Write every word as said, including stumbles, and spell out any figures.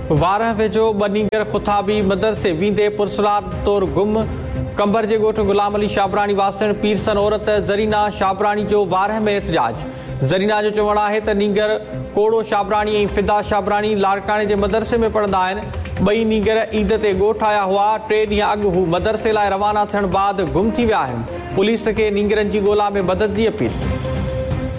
वारह वेझो ॿ नींगर खुताबी मदरसे वेंदे पुरसरार तौर गुम। कंबर जे ॻोठ गुलाम अली शाबरानी वासिण पीरसन औरत ज़रीना शाबरानी जो वारह में एहतजाज। ज़रीना जो चवणु आहे त नींगर कोड़ो शाबरानी ऐं फिदा शाबरानी लाड़काणे जे मदरसे में पढ़ंदा आहिनि। ॿई नींगर ईद ते ॻोठ आया हुआ। टे ॾींहं अॻु हू मदरसे लाइ रवाना थियण बाद गुम थी विया आहिनि। पुलिस खे नींगरनि जी ॻोल्हा में मदद जी अपील।